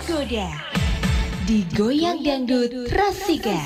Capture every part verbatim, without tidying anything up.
tergoda, digoyang dangdut Rasika.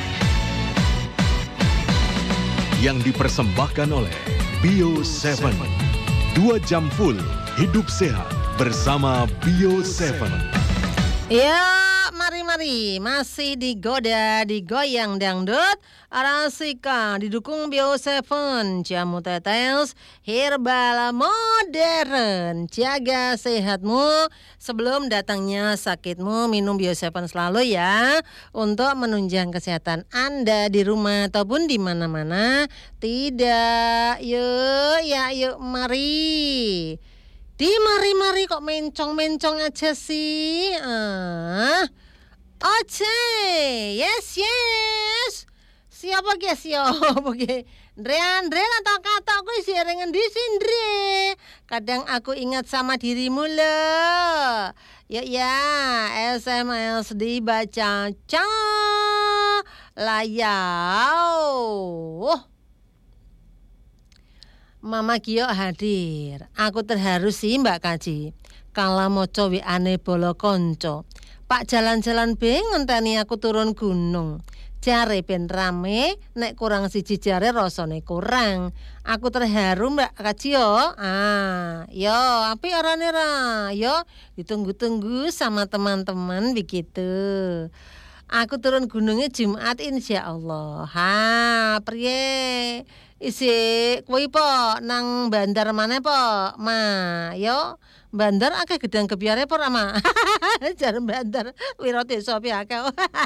Yang dipersembahkan oleh Bio tujuh. Dua jam full hidup sehat bersama Bio tujuh. Ya, mari-mari masih digoda, digoyang dangdut Rasika, didukung Bio tujuh, jamu tetes herbal modern. Jaga sehatmu sebelum datangnya sakitmu. Minum Bio tujuh selalu ya, untuk menunjang kesehatan Anda di rumah ataupun di mana-mana. Tidak, yuk, ya yuk, mari. Di mari-mari kok mencong-mencong aja sih. Ah. Oce, yes yes. Siapa ge siapa ge? Andre Andre atau kata aku isi rengen di sindre. Kadang aku ingat sama dirimu loh. Ya ya, S M S dibaca ca layau. Mama Gio hadir. Aku terharu sih Mbak Kaji. Kala moco wiane bolo konco. Pak jalan-jalan be ngenteni aku turun gunung. Jare ben rame, nek kurang siji jare rasane kurang. Aku terharu Mbak Kaji yo. Ah, yo api orane ra. Yo ditunggu-tunggu sama teman-teman begitu. Aku turun gunungnya Jumat insyaallah. Ha, priye? Isi kuwi po nang bandar mana po? Ma, yo bandar akeh gedang gebyare po ma. Jar bandar wiro desa piye akeh.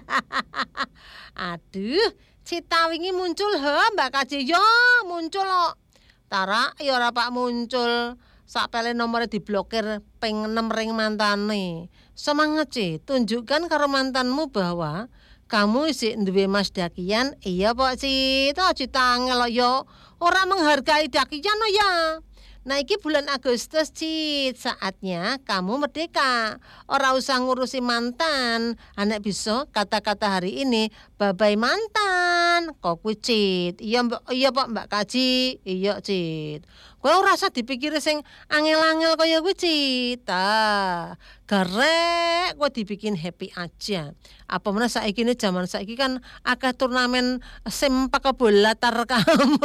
Aduh, cita wingi muncul he Mbak Kaji yo, muncul kok. Tara ya ora pak muncul. Sak pele nomore diblokir ping enam ring mantane. Semangat sih, tunjukkan karo mantanmu bahwa kamu isi duwe mas dakian. Iya Pak Cit, oh citangel yo. Ora menghargai dakian lo ya. Nah iki bulan Agustus Cit, saatnya kamu merdeka. Ora usah ngurusi mantan. Anak bisa kata-kata hari ini babai mantan. Kok kuwi Cit? Iya Mbak, iya Pak Mbak Kaji. Iya Cit. Kowe ora usah dipikir sing angel-angel kaya kuwi Cit. Ah, garek kowe dibikin happy aja. Apa meneh saiki ini zaman saiki kan akeh turnamen sepak bola tarkam.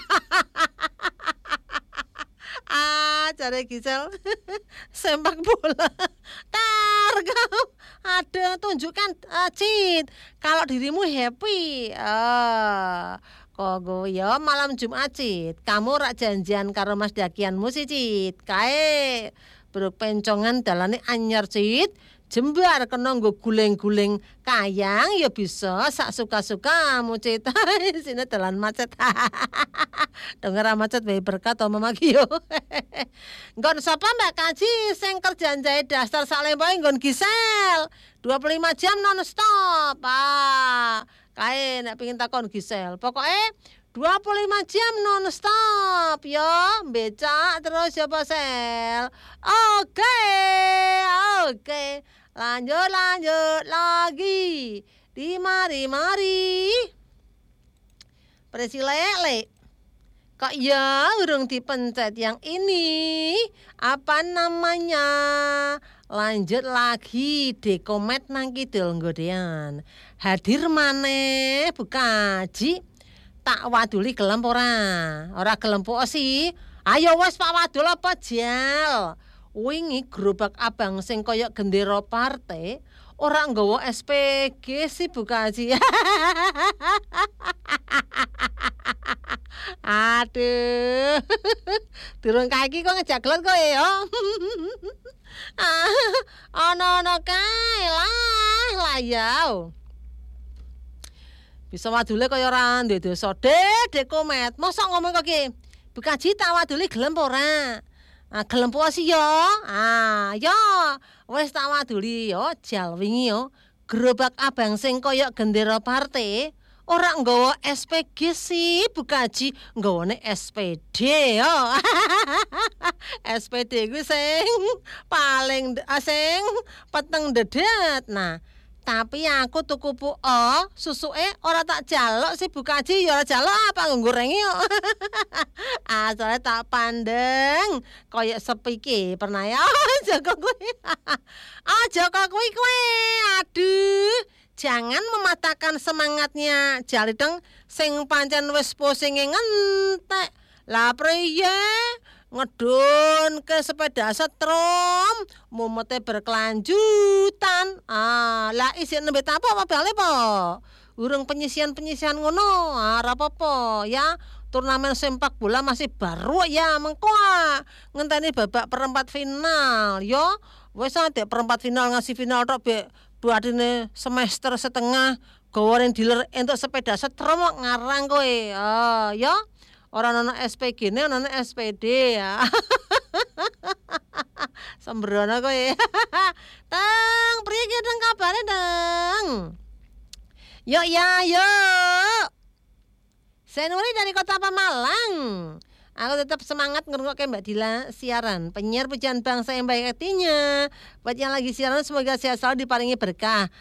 Ah, cari Gisel sepak bola tarkam. Ada tunjukkan uh, Cit kalau dirimu happy. Ah, kok gue ya malam Jumat Cit. Kamu rak janjian karo mas dakianmu sih Cit. Kae bruk pencongan dalane anyar Cit. Jembar kena nggo guling-guling kayang ya bisa sak suka-sukamu Cit. Sini dalan macet. Denger macet bae berkat to Mama Gio. Nggon sapa Mbak Kaji sing kerjaan jahit dasar sak lempoke nggon Gisel. dua puluh lima jam non stop. Ah, kae nek pengin takon Gisel. Pokoke dua puluh lima jam non stop yo, becak terus ya Sel. Oke. Oke. Lanjut lanjut lagi. Di mari-mari. Presi lele. Kok ya urung dipencet yang ini. Apa namanya? Lanjut lagi dekomet nang kidul nggodean. Hadir maneh Bu Kaji. Tak waduli gelem ora? Ora gelem po sih. Ayo wes Pak wadul apa jal? Wingi gerobak abang sing kaya gendera partai ora nggawa S P G sih Bu Kaji. Aduh. Durung kaki kok ngejak gelut kowe yo. Ono-ono kae lah layau. Bisa wadule kaya ora duwe dosa Dek komet. Mosok ngomong kok iki. Bu Kaji tak waduli gelem ora? Ah gelem po sih yo. Ah, yo. Wis tak waduli yo jal wingi yo. Gerobak abang sing kaya gendera partai ora nggawa S P G sih Bu Kaji, nggawane S P D yo. S P D kuwi sing paling sing peteng dedet. Nah, Tapi aku tuku pu o, susuke ora tak jaluk sih Bu Kaji ya ora jaluk apa nggo gorengi yo. Asale tak pandeng koyo sepiki pernah ya Joko kuwi. Ah Joko kuwi kowe. Aduh, jangan mematahkan semangatnya Jalideng sing pancen wis pusing ngentek. Lah priye? Ngedun ke sepeda setrum mumete berkelanjutan ah lah isi nembe apa apa bale po urung penyisian-penyisian ngono ah ora apa-apa ya turnamen sepak bola masih baru ya mengko ngenteni babak perempat final yo wis adek perempat final ngasih final tok be buatine semester setengah gawane dealer entuk sepeda setrum ngarang kowe ah yo ora ana S P G-ne ana S P D ya. Sembrono kowe. Teng, priye ki teng kabare, Teng? Yuk ya, yuk. Senuri dari Kota Pemalang. Aku tetap semangat ngerungokke Mbak Dila siaran penyiar pujian bangsa yang baik hatinya. Buat yang lagi siaran semoga sehat selalu diparingi berkah.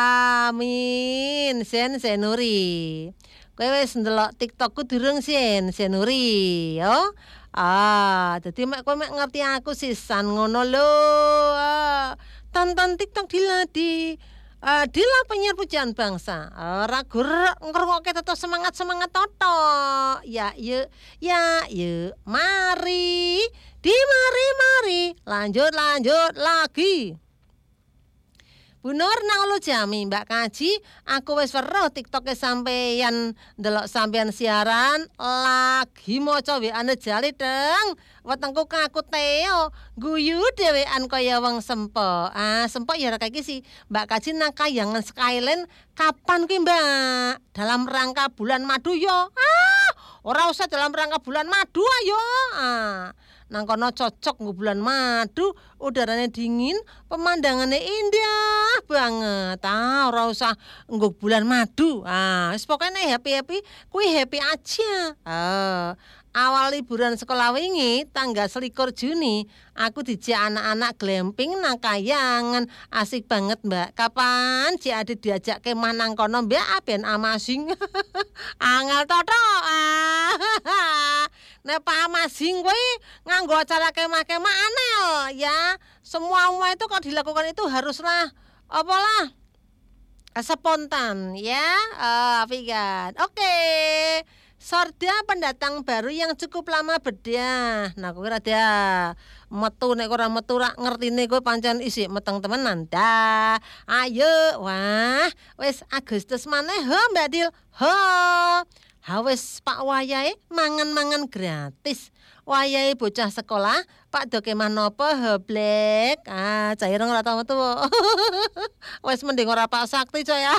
Amin. Sen Senuri. Kowe wis ndelok TikTokku durung Sen Senuri, yo. Ah, dadi mek kowe mek ngerti aku sisan ngono lho. Ah, tonton TikTok Dila di uh, Dila penyiar pujian bangsa. Ora gerak ngrungokke tetep semangat-semangat toto. Ya, yuk, ya, yuk. Mari, di mari-mari. Lanjut, lanjut lagi. Bu Nur nang Ulu Jami, Mbak Kaji, aku wis weruh TikToke sampeyan ndelok sampeyan siaran lagi maca W A-ne Jalideng. Wetengku kaku Teo, guyu dhewean kaya wong sempo. Ah, sempo ya ora iki sih. Mbak Kaji nang Kayangan Skyline kapan ki, Mbak? Dalam rangka bulan madu yo. Ah, ora usah dalam rangka bulan madu ayo. Ah. Nang kono cocok nggo bulan madu, udaranya dingin, pemandangannya indah banget. Ah, ora usah nggo bulan madu. Ah, wis pokoknya happy-happy, kuwi happy aja. Ah, awal liburan sekolah wingi tanggal selikur Juni, aku dijak anak-anak glamping nang Kayangan. Asik banget, Mbak. Kapan Ci Adit diajak kemah nang kono, Mbak? Ben amasing. Angel toto. Ah. Nek Pak Amasing kuwi nganggo acara kemah-kemah aneh ya. Semua-semua itu kalau dilakukan itu haruslah apalah spontan ya. Uh, Figan. Oke. Okay. Sorda pendatang baru yang cukup lama bedah. Nah, kowe rada metu nek ora metu rak ngertine kowe pancen isih meteng temenan. Dah. Ayo. Wah, wis Agustus maneh ho Mbak Dil. Ho. Hawes Pak wayahe mangan-mangan gratis. Wayahe bocah sekolah, Pak do kemah napa heblek. Ah, caireng ora tau metu. Wes mending ora Pak Sakti coy.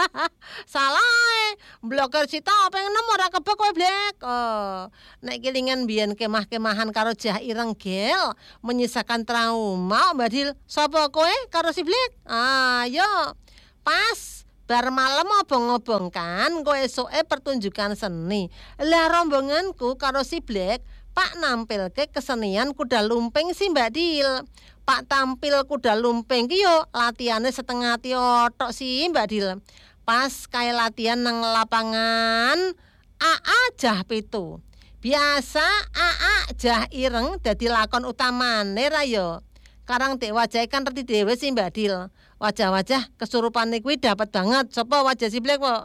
Salah. Blogger Cita pengen nemu ora kebek kowe blek. Oh, nek kelingan biyen kemah-kemahan karo Jah Ireng Gel menyisakan trauma, Mbak Dil. Sapa kowe karo si blek? Ah, yo. Pas bar malam obong-obong kan kowe esoke pertunjukan seni. Lah rombonganku karo si Black Pak nampilke kesenian kuda lumping si Mbak Dil. Pak tampil kuda lumping ki yo latihane setengah tok si Mbak Dil. Pas kae latihan nang lapangan A A Jah Pitu. Biasa A A Jah Ireng dadi lakon utamane ra yo. Karang dek wajahe kan reti dhewe si Mbak Dil. Wajah-wajah kesurupane kuwi dapat banget. Sopo wajah si Black po?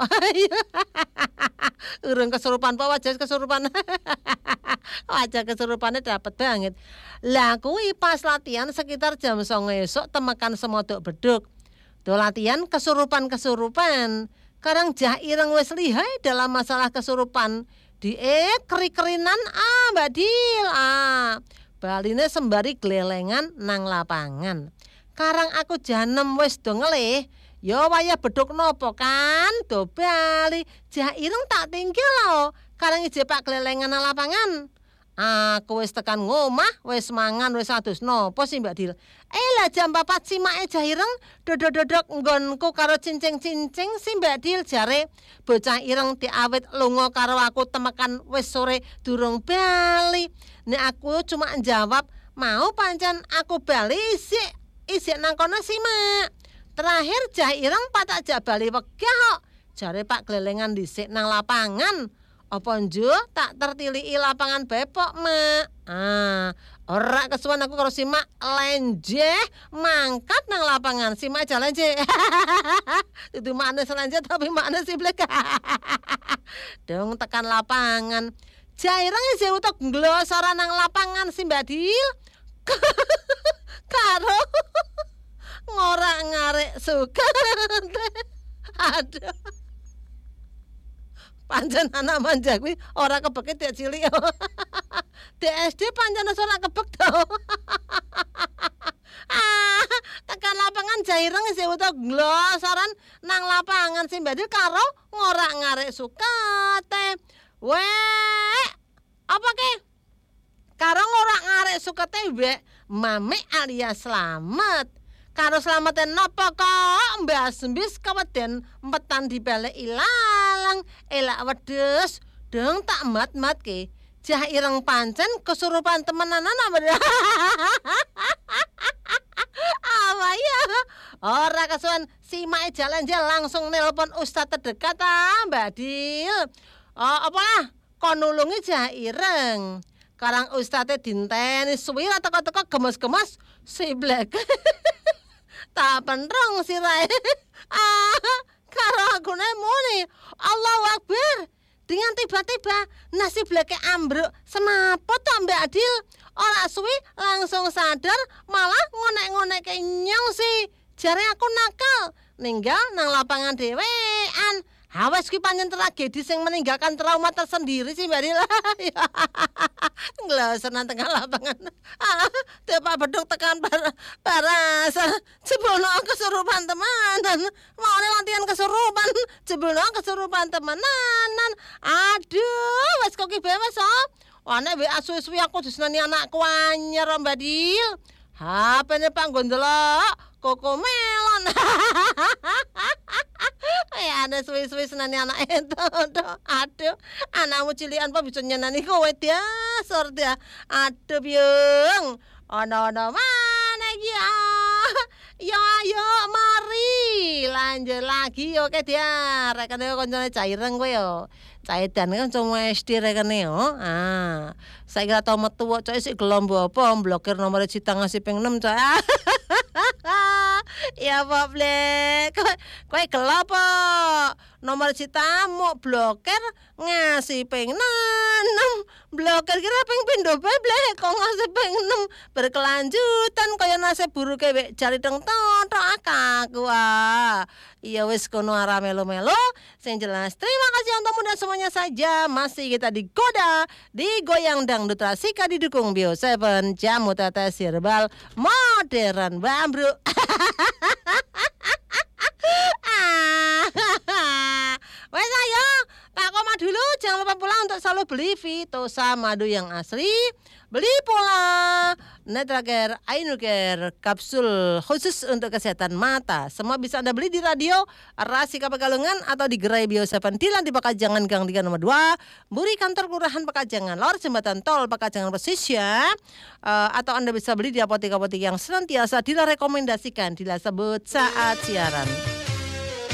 Urung kesurupan po wajah kesurupan. Wajah kesurupane dapat banget. Lah kuwi pas latihan sekitar jam songo esuk temekan Semodok Beduk. Do latihan kesurupan-kesurupan. Karang Jah Ireng wis lihai dalam masalah kesurupan. Di eh keri-kerinan ah Mbak Dil. Ah, baline sembari glelengan nang lapangan. Karang aku janem wis do ngelih, ya wayah beduk nopo kan, do bali. Jah Ireng tak tinggal lho, karang ije Pak glelengan nang lapangan. Aku wis tekan ngomah, wis mangan, wis adus nopo sih Mbak Dil. Eh lah jam papat simake Jah Ireng dodok-dodok nggonku karo cincing-cincing si Mbak Dil jare bocah Ireng diawit lunga karo aku temekan wis sore durung bali. Nek aku cuma jawab, mau pancen aku bali sik. Isik nang kono sih mak. Terakhir jah ireng patak jak bali wegah kok. Jare Pak Glelengan dhisik nang lapangan. Apa njo tak tertiliki lapangan bepok, Mak. Ah, ora kesuwen aku karo si Mak lenjeh mangkat nang lapangan. Si Mak jalan je. Dudu makne selenjeh tapi makne si blek. Dong tekan lapangan. Jaireng isih utuk glosora nang lapangan si Badil. Karo ngorak-ngarik suket. Aduh. Pancen anak manja kuwi ora kebeke dek cilik. D S D pancen ora kebek to. Ah, tekan lapangan Jaireng isih utuk glosoran nang lapangan si Badil karo ngorak-ngarik sukete. Weh, apa ke? Karo ngorak-ngarik sukete wek Mame alias Slamet. Karo Slamete napa kok mbas-mbis keweden empetan dibelek ilalang. Elak wedhus, dong tak mat-matke. Jah ireng pancen kesurupan temenan apa? Apa ya? Ora kesuwen simake jalan-jalan langsung nelpon ustaz terdekat ah, Mbak Dil. Oh, apalah kon nulungi jah ireng. Karang ustaze dinteni suwi teko-teko gemes-gemes si blek. Tak penrong sirahe. Ah, karo agune muni. Allahu Akbar. Dengan tiba-tiba nasi bleke ambruk semaput to Mbak Adil. Ora suwi langsung sadar malah ngonek-ngonekke nyong si. Jare aku nakal ninggal nang lapangan dhewean. Hawas kuwi pancen tragedi sing meninggalkan trauma tersendiri sih Mbak Adil. Ngloser nang tengah lapangan. Ah, Pak Beduk tekan par paras. Jebulno kesurupan temenan. Maune latihan kesurupan, jebulno kesurupan temenanan. Aduh, wis kok ki bewes oh. Ane W A suwi-suwi aku diseneni anakku anyar Mbak Dil. H P-ne Pak Gondelok, Koko Melon. Ya ada suwi-suwi senani anak itu. Aduh, anakmu cilian apa bisa nyenani kowe dia, sor dia. Aduh, Byung. Ono-ono mana ya? Ya ayo mari lanjut lagi oke dia. Rekane koncone Jaireng kowe yo. Caidan kan cuma S D rekane yo. Ah, saya kira tau metu kok cok sik gelombo apa blokir nomor cita ngasih ping enam cok. Ya Pak Blek. Kowe gelo apa? Nomor citamu blokir ngasih ping enam. Blokir kira ping pindho bae Blek kok ngasih ping enam. Berkelanjutan kaya nasib buruke wek jari teng totok aku ah. Iya wis kono arah melo-melo. Sing jelas terima kasih untuk muda semuanya saja. Masih kita digoda di Goyang Dangdut Rasika didukung Bio tujuh jamu tetes herbal modern Bambru. Wes ayo tak koma dulu, jangan lupa pula untuk selalu beli Vitosa madu yang asli. Beli pula Netrager Ainuker kapsul khusus untuk kesehatan mata. Semua bisa Anda beli di radio Rasika Pekalongan atau di Gerai Bio tujuh di Lantai Pekajangan Gang tiga nomor dua, Buri Kantor Kelurahan Pekajangan, Lor Jembatan Tol Pekajangan Persis ya. Uh, atau Anda bisa beli di apotek-apotek yang senantiasa direkomendasikan disebut saat siaran.